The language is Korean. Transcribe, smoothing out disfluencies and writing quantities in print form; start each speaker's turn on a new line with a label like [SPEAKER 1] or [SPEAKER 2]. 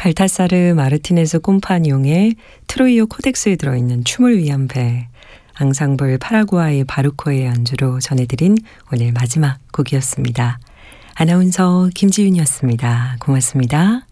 [SPEAKER 1] 발타사르 마르티네스 꼼파뇽의 트로이오 코덱스에 들어있는 춤을 위한 배, 앙상블 파라구아이 바르코의 연주로 전해드린 오늘 마지막 곡이었습니다. 아나운서 김지윤이었습니다. 고맙습니다.